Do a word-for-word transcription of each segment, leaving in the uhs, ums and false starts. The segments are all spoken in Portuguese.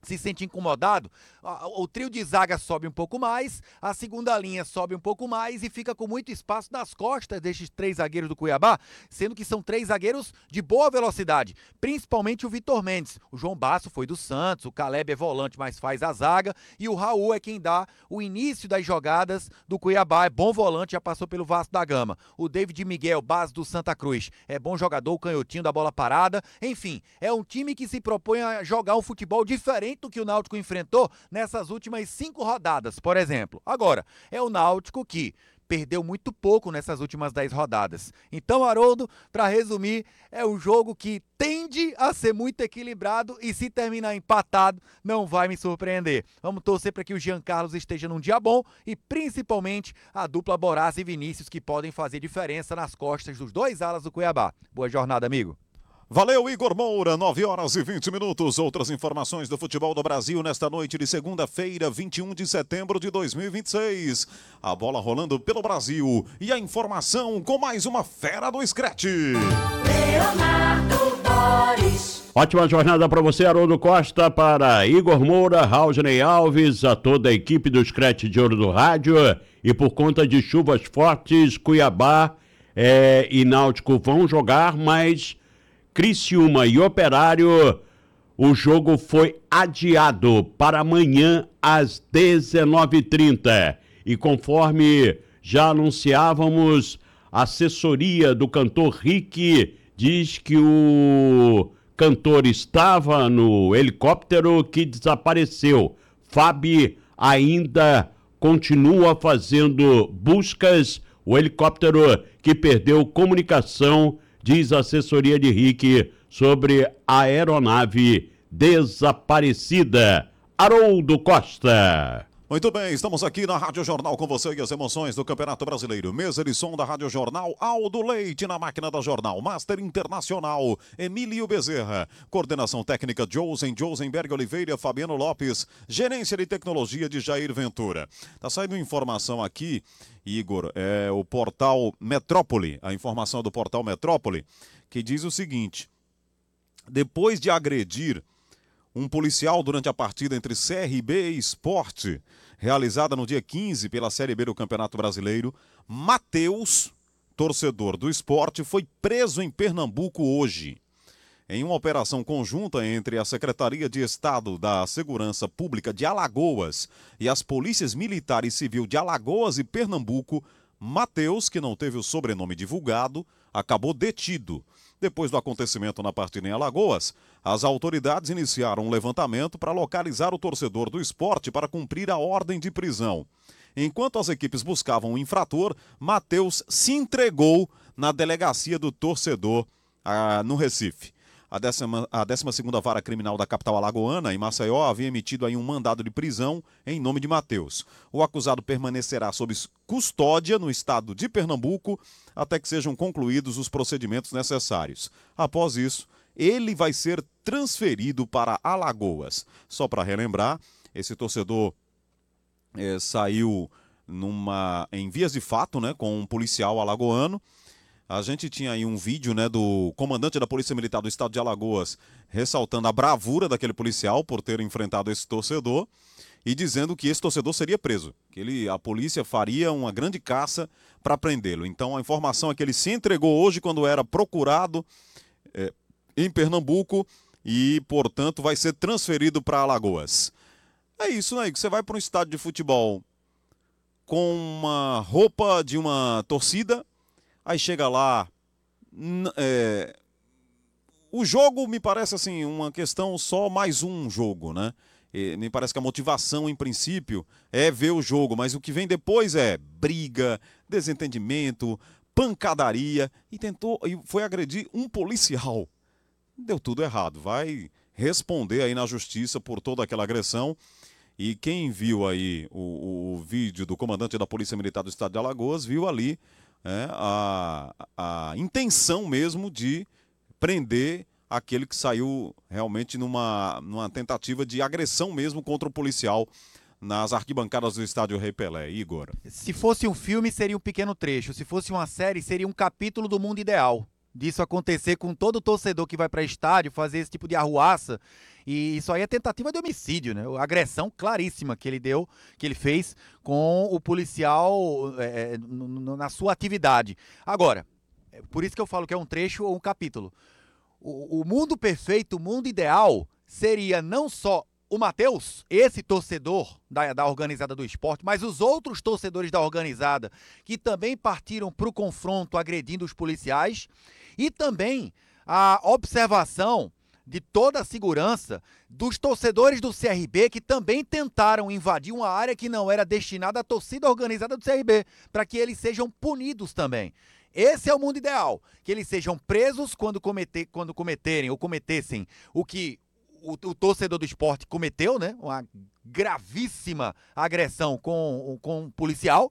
se sente incomodado, o trio de zaga sobe um pouco mais, a segunda linha sobe um pouco mais e fica com muito espaço nas costas desses três zagueiros do Cuiabá, sendo que são três zagueiros de boa velocidade, principalmente o Vitor Mendes. O João Basso foi do Santos, o Caleb é volante, mas faz a zaga, e o Raul é quem dá o início das jogadas do Cuiabá, é bom volante, já passou pelo Vasco da Gama. O David Miguel, base do Santa Cruz, é bom jogador, o canhotinho da bola parada, enfim, é um time que se propõe a jogar um futebol diferente do que o Náutico enfrentou nessas últimas cinco rodadas, por exemplo. Agora, é o Náutico que perdeu muito pouco nessas últimas dez rodadas. Então, Haroldo, para resumir, é um jogo que tende a ser muito equilibrado e se terminar empatado, não vai me surpreender. Vamos torcer para que o Jean Carlos esteja num dia bom e principalmente a dupla Boraz e Vinícius, que podem fazer diferença nas costas dos dois alas do Cuiabá. Boa jornada, amigo. Valeu, Igor Moura, nove horas e vinte minutos. Outras informações do futebol do Brasil nesta noite de segunda-feira, vinte e um de setembro de dois mil e vinte e seis. A bola rolando pelo Brasil e a informação com mais uma fera do Scratch. Leonardo Boris. Ótima jornada para você, Haroldo Costa, para Igor Moura, Raulney Alves, a toda a equipe do Scratch de Ouro do Rádio. E por conta de chuvas fortes, Cuiabá é, e Náutico vão jogar, mas Criciúma e Operário, o jogo foi adiado para amanhã às dezenove e trinta. E conforme já anunciávamos, a assessoria do cantor Rick diz que o cantor estava no helicóptero que desapareceu. Fábio ainda continua fazendo buscas, o helicóptero que perdeu comunicação, diz a assessoria de Rick sobre a aeronave desaparecida. Haroldo Costa. Muito bem, estamos aqui na Rádio Jornal com você e as emoções do Campeonato Brasileiro. Mesa de som da Rádio Jornal, Aldo Leite na máquina da Jornal. Master Internacional, Emílio Bezerra. Coordenação técnica, Josen, Josenberg Oliveira, Fabiano Lopes. Gerência de tecnologia de Jair Ventura. Tá saindo informação aqui, Igor, é o portal Metrópole, a informação do portal Metrópole, que diz o seguinte: depois de agredir um policial durante a partida entre C R B e Sport, realizada no dia quinze pela Série B do Campeonato Brasileiro, Matheus, torcedor do Sport, foi preso em Pernambuco hoje. Em uma operação conjunta entre a Secretaria de Estado da Segurança Pública de Alagoas e as polícias militar e civil de Alagoas e Pernambuco, Matheus, que não teve o sobrenome divulgado, acabou detido. Depois do acontecimento na partida em Alagoas, as autoridades iniciaram um levantamento para localizar o torcedor do Sport para cumprir a ordem de prisão. Enquanto as equipes buscavam o infrator, Matheus se entregou na delegacia do torcedor ah, no Recife. A décima, a décima segunda Vara Criminal da capital alagoana, em Maceió, havia emitido aí um mandado de prisão em nome de Matheus. O acusado permanecerá sob custódia no estado de Pernambuco até que sejam concluídos os procedimentos necessários. Após isso, ele vai ser transferido para Alagoas. Só para relembrar, esse torcedor é, saiu numa, em vias de fato, né, com um policial alagoano. A gente tinha aí um vídeo, né, do comandante da Polícia Militar do Estado de Alagoas ressaltando a bravura daquele policial por ter enfrentado esse torcedor e dizendo que esse torcedor seria preso, que ele, a polícia faria uma grande caça para prendê-lo. Então a informação é que ele se entregou hoje quando era procurado é, em Pernambuco e, portanto, vai ser transferido para Alagoas. É isso, né? Que você vai para um estádio de futebol com uma roupa de uma torcida. Aí chega lá, é, o jogo me parece assim uma questão só mais um jogo, né? E me parece que a motivação, em princípio, é ver o jogo, mas o que vem depois é briga, desentendimento, pancadaria, e tentou, e foi agredir um policial. Deu tudo errado, vai responder aí na justiça por toda aquela agressão. E quem viu aí o, o vídeo do comandante da Polícia Militar do Estado de Alagoas, viu ali É, a, a intenção mesmo de prender aquele que saiu realmente numa, numa tentativa de agressão mesmo contra o policial nas arquibancadas do estádio Rei Pelé. Igor. Se fosse um filme, seria um pequeno trecho. Se fosse uma série, seria um capítulo do Mundo Ideal. disso acontecer com todo torcedor que vai para estádio, fazer esse tipo de arruaça. E isso aí é tentativa de homicídio, né? Agressão claríssima que ele deu, que ele fez com o policial é, na sua atividade. Agora, por isso que eu falo que é um trecho ou um capítulo. O, o mundo perfeito, o mundo ideal, seria não só o Matheus, esse torcedor da, da organizada do esporte, mas os outros torcedores da organizada que também partiram para o confronto agredindo os policiais, e também a observação de toda a segurança dos torcedores do C R B que também tentaram invadir uma área que não era destinada à torcida organizada do C R B, para que eles sejam punidos também. Esse é o mundo ideal, que eles sejam presos quando, cometer, quando cometerem ou cometessem o que O, o torcedor do esporte cometeu, né? Uma gravíssima agressão com, com um policial.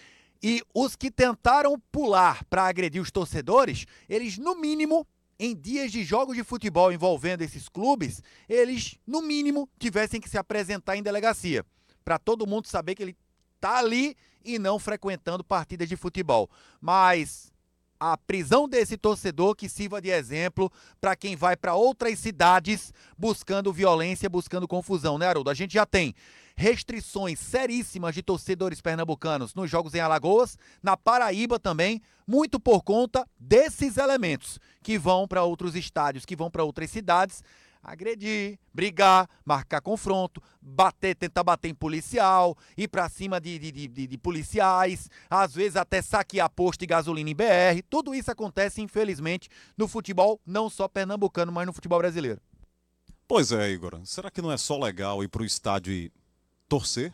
E os que tentaram pular para agredir os torcedores, eles, no mínimo, em dias de jogos de futebol envolvendo esses clubes, eles, no mínimo, tivessem que se apresentar em delegacia, para todo mundo saber que ele está ali e não frequentando partidas de futebol. Mas a prisão desse torcedor que sirva de exemplo para quem vai para outras cidades buscando violência, buscando confusão, né, Haroldo? A gente já tem restrições seríssimas de torcedores pernambucanos nos jogos em Alagoas, na Paraíba também, muito por conta desses elementos que vão para outros estádios, que vão para outras cidades, agredir, brigar, marcar confronto, bater, tentar bater em policial, ir pra cima de, de, de, de policiais, às vezes até saquear posto de gasolina em B R. Tudo isso acontece, infelizmente, no futebol, não só pernambucano, mas no futebol brasileiro. Pois é, Igor. Será que não é só legal ir pro estádio e torcer?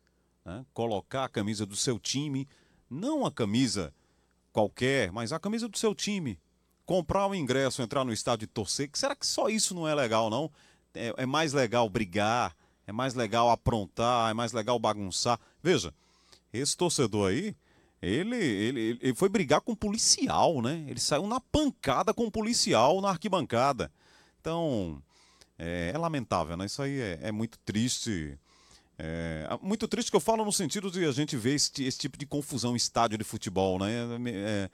Né? Colocar a camisa do seu time, não a camisa qualquer, mas a camisa do seu time. Comprar o ingresso, entrar no estádio e torcer, será que só isso não é legal, não? É, é mais legal brigar, é mais legal aprontar, é mais legal bagunçar. Veja, esse torcedor aí, ele, ele, ele foi brigar com um policial, né? Ele saiu na pancada com um policial na arquibancada. Então, é, é lamentável, né? Isso aí é, é muito triste. É, muito triste que eu falo no sentido de a gente ver esse, esse tipo de confusão em estádio de futebol, né? É,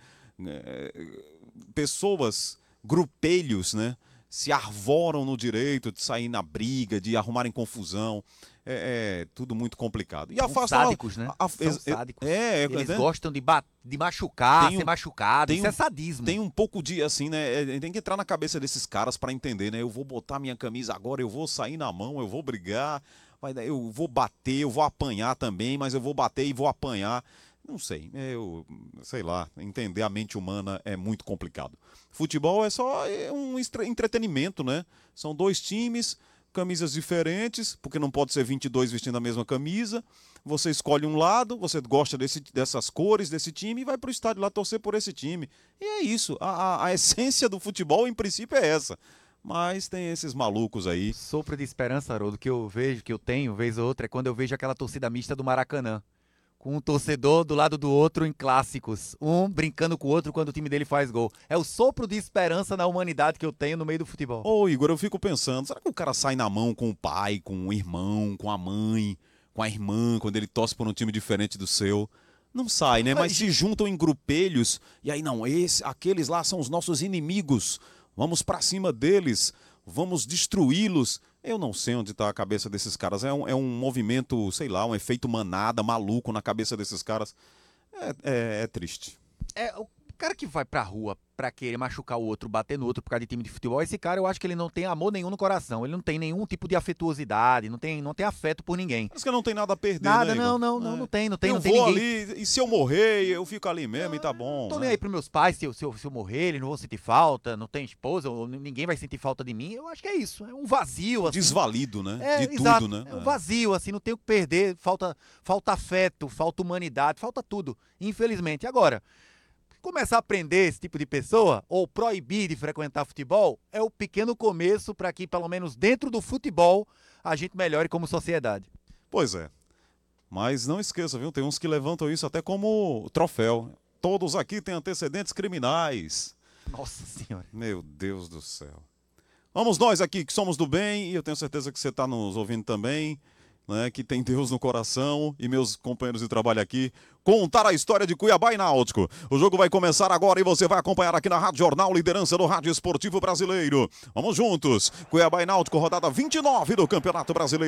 é, pessoas, grupelhos, né, se arvoram no direito de sair na briga, de arrumarem confusão. É, é tudo muito complicado. E a São sádicos, né? A, a, São sádicos. É, é, Eles é, gostam de, ba de machucar, um, ser machucado. Isso um, é sadismo. Tem um pouco de, assim, né? Tem que entrar na cabeça desses caras para entender, né? Eu vou botar minha camisa agora, eu vou sair na mão, eu vou brigar, vai, eu vou bater, eu vou apanhar também, mas eu vou bater e vou apanhar. Não sei, eu sei lá, entender a mente humana é muito complicado. Futebol é só um entretenimento, né? São dois times, camisas diferentes, porque não pode ser vinte e dois vestindo a mesma camisa. Você escolhe um lado, você gosta desse, dessas cores desse time e vai para o estádio lá torcer por esse time. E é isso, a, a, a essência do futebol em princípio é essa. Mas tem esses malucos aí. Sopro de esperança, Haroldo, que eu vejo, que eu tenho, vez ou outra, é quando eu vejo aquela torcida mista do Maracanã. Com um torcedor do lado do outro em clássicos, um brincando com o outro quando o time dele faz gol. É o sopro de esperança na humanidade que eu tenho no meio do futebol. Ô Igor, eu fico pensando, será que o cara sai na mão com o pai, com o irmão, com a mãe, com a irmã, quando ele torce por um time diferente do seu? Não sai, né? Mas se juntam em grupelhos, e aí não, esse, aqueles lá são os nossos inimigos, vamos pra cima deles, vamos destruí-los. Eu não sei onde está a cabeça desses caras. É um, é um movimento, sei lá, um efeito manada, maluco na cabeça desses caras. É, é, é triste. É, o cara que vai pra rua pra querer machucar o outro, bater no outro por causa de time de futebol, esse cara eu acho que ele não tem amor nenhum no coração. Ele não tem nenhum tipo de afetuosidade, não tem, não tem afeto por ninguém. Parece que não tem nada a perder, Nada, né, não, Igor? não, não, É. não tem, não tem, eu não tem vou ninguém. ali, e se eu morrer, eu fico ali mesmo e tá bom. Não tô né? nem aí pros meus pais, se eu, se, eu, se eu morrer, eles não vão sentir falta, não tem esposa, ou ninguém vai sentir falta de mim. Eu acho que é isso, é um vazio, assim. Desvalido, né? É, de exato, tudo, né? é um vazio, assim, não tem o que perder, falta, falta afeto, falta humanidade, falta tudo, infelizmente. Agora, começar a prender esse tipo de pessoa, ou proibir de frequentar futebol, é o pequeno começo para que, pelo menos dentro do futebol, a gente melhore como sociedade. Pois é. Mas não esqueça, viu? Tem uns que levantam isso até como troféu. Todos aqui têm antecedentes criminais. Nossa Senhora. Meu Deus do céu. Vamos nós aqui que somos do bem, e eu tenho certeza que você está nos ouvindo também. né, que tem Deus no coração, e meus companheiros de trabalho aqui, contar a história de Cuiabá e Náutico. O jogo vai começar agora e você vai acompanhar aqui na Rádio Jornal, liderança do Rádio Esportivo Brasileiro. Vamos juntos. Cuiabá e Náutico, rodada vinte e nove do Campeonato Brasileiro.